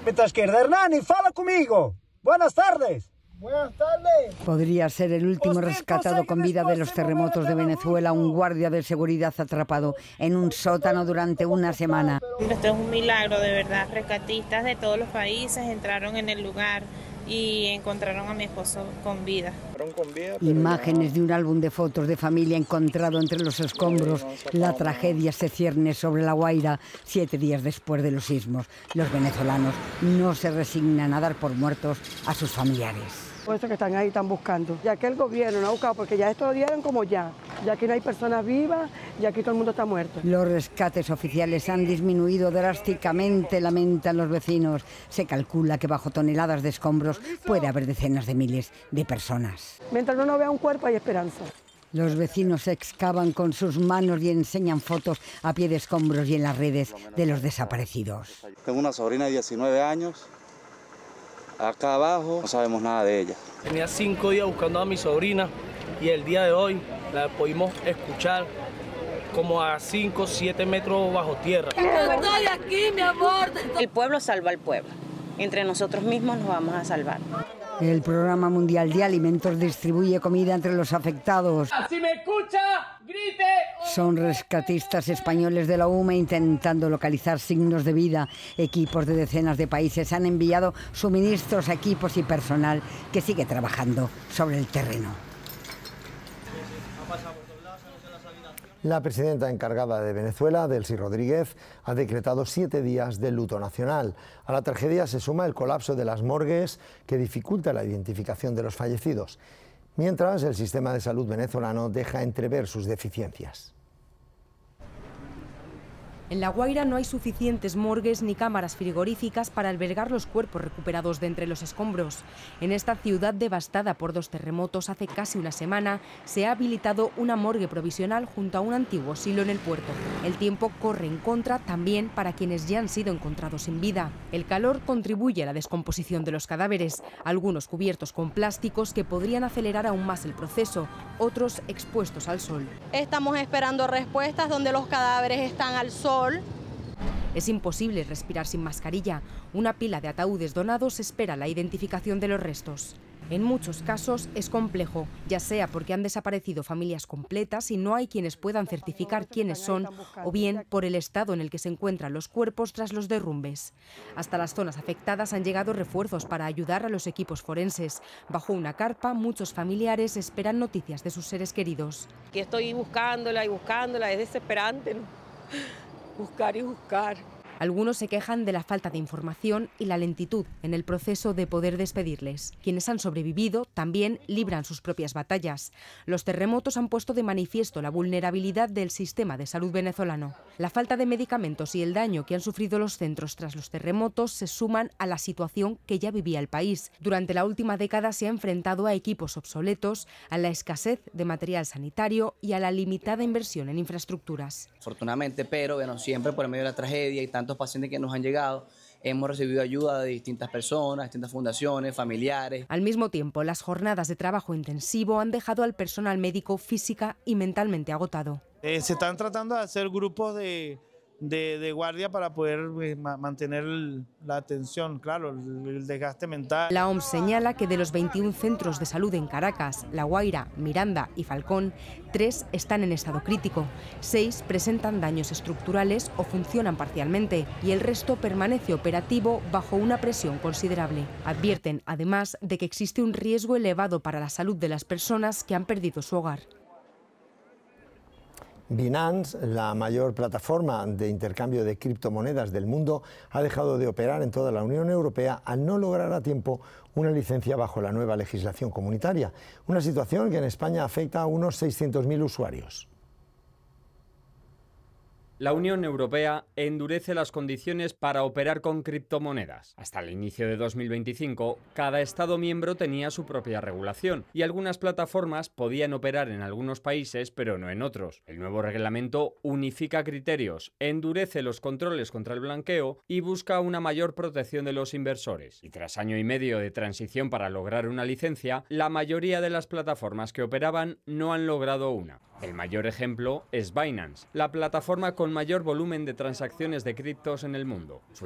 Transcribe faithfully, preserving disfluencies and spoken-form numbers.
Mientras que Hernani, fala conmigo. Buenas tardes. Buenas tardes. Podría ser el último rescatado con vida de los terremotos de Venezuela, un guardia de seguridad atrapado en un sótano durante una semana. Esto es un milagro, de verdad. Rescatistas de todos los países entraron en el lugar y encontraron a mi esposo con vida. Imágenes de un álbum de fotos de familia encontrado entre los escombros. La tragedia se cierne sobre La Guaira siete días después de los sismos. Los venezolanos no se resignan a dar por muertos a sus familiares. Por eso que están ahí, están buscando. Ya que el gobierno no ha buscado, porque ya esto lo dieron como ya. Ya aquí no hay personas vivas y aquí todo el mundo está muerto. Los rescates oficiales han disminuido drásticamente, lamentan los vecinos. Se calcula que bajo toneladas de escombros puede haber decenas de miles de personas. Mientras uno no vea un cuerpo hay esperanza. Los vecinos excavan con sus manos y enseñan fotos a pie de escombros y en las redes de los desaparecidos. Tengo una sobrina de diecinueve años. Acá abajo no sabemos nada de ella. Tenía cinco días buscando a mi sobrina y el día de hoy la pudimos escuchar como a cinco o siete metros bajo tierra. Estoy aquí, mi amor. El pueblo salva al pueblo. Entre nosotros mismos nos vamos a salvar. El Programa Mundial de Alimentos distribuye comida entre los afectados. Si me escucha, grite. Son rescatistas españoles de la U M E intentando localizar signos de vida. Equipos de decenas de países han enviado suministros a equipos y personal que sigue trabajando sobre el terreno. La presidenta encargada de Venezuela, Delcy Rodríguez, ha decretado siete días de luto nacional. A la tragedia se suma el colapso de las morgues que dificulta la identificación de los fallecidos, mientras el sistema de salud venezolano deja entrever sus deficiencias. En La Guaira no hay suficientes morgues ni cámaras frigoríficas para albergar los cuerpos recuperados de entre los escombros. En esta ciudad devastada por dos terremotos hace casi una semana se ha habilitado una morgue provisional junto a un antiguo silo en el puerto. El tiempo corre en contra también para quienes ya han sido encontrados sin vida. El calor contribuye a la descomposición de los cadáveres, algunos cubiertos con plásticos que podrían acelerar aún más el proceso, otros expuestos al sol. Estamos esperando respuestas donde los cadáveres están al sol. Es imposible respirar sin mascarilla. Una pila de ataúdes donados espera la identificación de los restos. En muchos casos es complejo, ya sea porque han desaparecido familias completas y no hay quienes puedan certificar quiénes son, o bien por el estado en el que se encuentran los cuerpos tras los derrumbes. Hasta las zonas afectadas han llegado refuerzos para ayudar a los equipos forenses. Bajo una carpa, muchos familiares esperan noticias de sus seres queridos. Aquí estoy buscándola y buscándola, es desesperante, ¿no? Buscar y buscar. Algunos se quejan de la falta de información y la lentitud en el proceso de poder despedirles. Quienes han sobrevivido también libran sus propias batallas. Los terremotos han puesto de manifiesto la vulnerabilidad del sistema de salud venezolano. La falta de medicamentos y el daño que han sufrido los centros tras los terremotos se suman a la situación que ya vivía el país. Durante la última década se ha enfrentado a equipos obsoletos, a la escasez de material sanitario y a la limitada inversión en infraestructuras. Afortunadamente, pero bueno, siempre por medio de la tragedia y tantos pacientes que nos han llegado, hemos recibido ayuda de distintas personas, distintas fundaciones, familiares. Al mismo tiempo, las jornadas de trabajo intensivo han dejado al personal médico física y mentalmente agotado. Eh, se están tratando de hacer grupos de, de, de guardia para poder eh, mantener el, la atención, claro, el, el desgaste mental. La O M S señala que de los veintiún centros de salud en Caracas, La Guaira, Miranda y Falcón, tres están en estado crítico, seis presentan daños estructurales o funcionan parcialmente y el resto permanece operativo bajo una presión considerable. Advierten, además, de que existe un riesgo elevado para la salud de las personas que han perdido su hogar. Binance, la mayor plataforma de intercambio de criptomonedas del mundo, ha dejado de operar en toda la Unión Europea al no lograr a tiempo una licencia bajo la nueva legislación comunitaria, una situación que en España afecta a unos seiscientos mil usuarios. La Unión Europea endurece las condiciones para operar con criptomonedas. Hasta el inicio de dos mil veinticinco, cada Estado miembro tenía su propia regulación y algunas plataformas podían operar en algunos países pero no en otros. El nuevo reglamento unifica criterios, endurece los controles contra el blanqueo y busca una mayor protección de los inversores. Y tras año y medio de transición para lograr una licencia, la mayoría de las plataformas que operaban no han logrado una. El mayor ejemplo es Binance, la plataforma con mayor volumen de transacciones de criptos en el mundo.